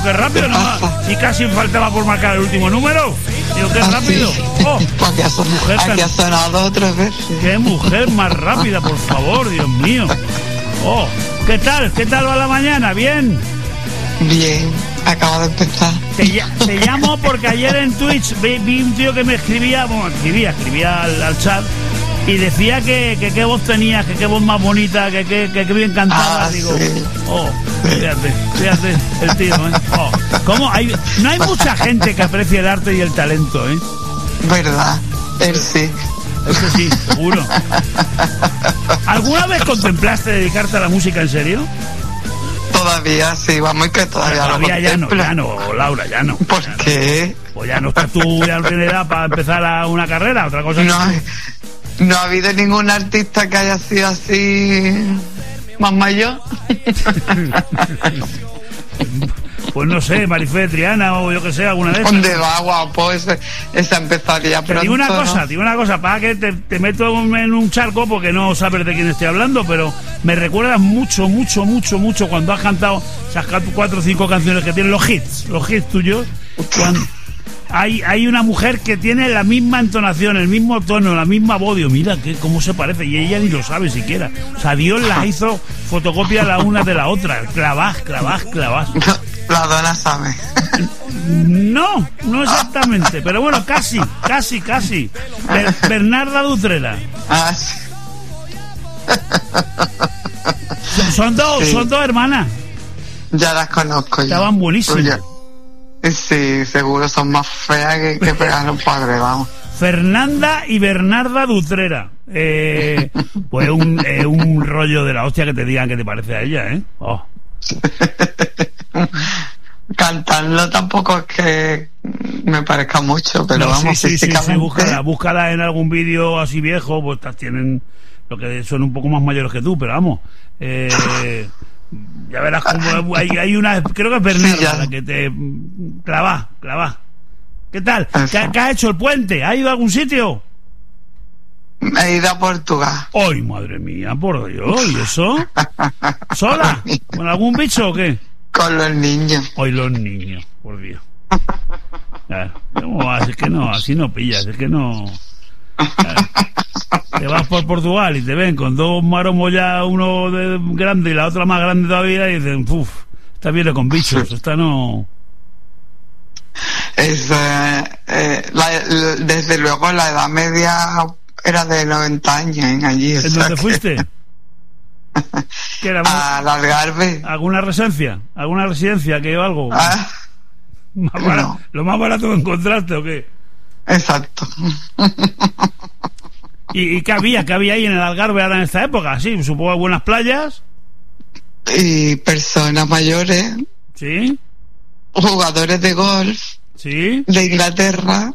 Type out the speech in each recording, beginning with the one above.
qué rápido, ¿no? Y casi faltaba por marcar el último número. Digo, qué rápido. Oh, aquí ha sonado 2 o 3 veces. Qué mujer más rápida, por favor, Dios mío. Oh, ¿qué tal? ¿Qué tal va la mañana? ¿Bien? Bien, acabo de empezar. Te llamo porque ayer en Twitch vi un tío que me escribía, escribía al chat y decía que qué voz tenías, que qué voz más bonita, que bien cantabas. Digo, sí. Oh, fíjate el tío, ¿eh? Oh, ¿cómo? No hay mucha gente que aprecie el arte y el talento, ¿eh? ¿Verdad? Él sí. Eso sí, seguro. ¿Alguna vez contemplaste dedicarte a la música en serio? Todavía sí, vamos, que todavía ya no, Laura, ya no. ¿Por qué? Pues ya no estás tú, ya no tienes edad para empezar una carrera, otra cosa. No ha habido ningún artista que haya sido así más mayor. Pues no sé, Marifé, Triana o yo que sé, alguna de esas. ¿Dónde va, guapo? Esa empezaría pronto. Te digo una cosa, para que te meto en un charco porque no sabes de quién estoy hablando, pero me recuerdas mucho cuando has cantado esas 4 o 5 canciones que tienen los hits tuyos. Hay una mujer que tiene la misma entonación, el mismo tono, la misma voz. Dios, mira cómo se parece, y ella ni lo sabe siquiera. O sea, Dios las hizo fotocopia la una de la otra. Clavás. La dona sabe. No exactamente, pero bueno, casi. Bernarda Dutrera. Sí. Son dos hermanas. Ya las conozco. Estaban buenísimas. Sí, seguro son más feas que pegar un padre, vamos. Fernanda y Bernarda Dutrera. Pues un rollo de la hostia que te digan que te parece a ella, ¿eh? Oh. Cantarlo tampoco es que me parezca mucho, pero vamos, sí, búscala en algún vídeo así viejo, pues tienen lo que son un poco más mayores que tú, pero vamos, ya verás como hay una, creo que es Bernarda la que te clava. ¿Qué tal? ¿Qué ha hecho el puente? ¿Ha ido a algún sitio? He ido a Portugal. ¡Ay, madre mía, por Dios! ¿Y eso? ¿Sola? ¿Con algún bicho o qué? Con los niños. ¡Ay, los niños! Por Dios. Claro. ¿Cómo? Es que no, así no pillas, es que no. Claro. Te vas por Portugal y te ven con 2 maromos ya, uno grande y la otra más grande todavía, y dicen, ¡puf! Esta viene con bichos, esta no. Desde luego la edad media era de 90 años allí. ¿En dónde fuiste? ¿Qué era? A Algarve. ¿Alguna residencia? ¿Que o algo? No. ¿Lo más barato que encontraste o qué? Exacto. ¿Y qué había ahí en el Algarve ahora en esta época? Sí, supongo buenas playas. Y personas mayores. Sí. Jugadores de golf. Sí. De Inglaterra.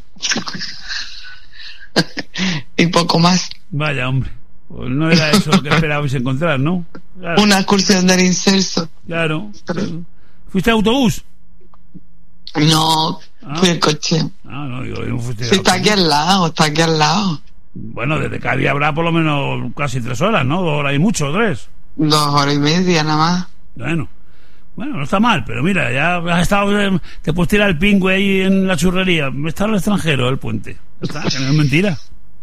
Y poco más. Vaya, hombre. Pues no era eso lo que esperabais encontrar, ¿no? Claro. Una excursión del incenso. Claro. ¿Fuiste a autobús? No, fui en coche. No, digo, no fuiste. Sí, está aquí al lado. Bueno, desde Cádiz habrá por lo menos casi 3 horas, ¿no? 2 horas y mucho, 3. 2 horas y media nada más. Bueno, no está mal, pero mira, ya has estado, te puedes tirar el pingüe ahí en la churrería. Está en el extranjero, el puente. Está, que no es mentira.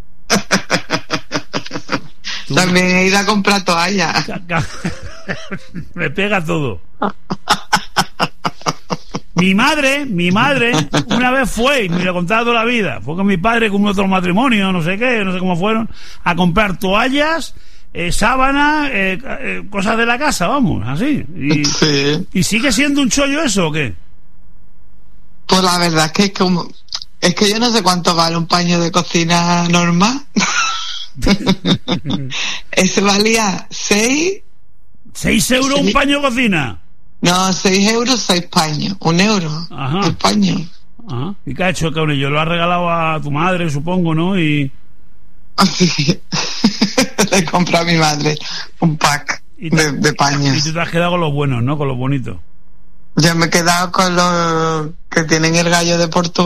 También he ido a comprar toallas. Me pega todo. Mi madre, una vez fue, y me lo contaba toda la vida, fue con mi padre con otro matrimonio, no sé cómo fueron, a comprar toallas, sábanas, cosas de la casa, vamos, así. Sí. ¿Y sigue siendo un chollo eso o qué? Pues la verdad es que yo no sé cuánto vale un paño de cocina normal. Ese valía 6 euros un paño de cocina. No, 6 euros, 6 paños. 1 euro. Ajá. El paño. Ajá. ¿Y qué ha hecho, cabrón? Yo lo has regalado a tu madre, supongo, ¿no? Y sí. Le compré a mi madre un pack de paños. Y tú te has quedado con los buenos, ¿no? Con los bonitos. Yo me he quedado con los que tienen el gallo de Portugal.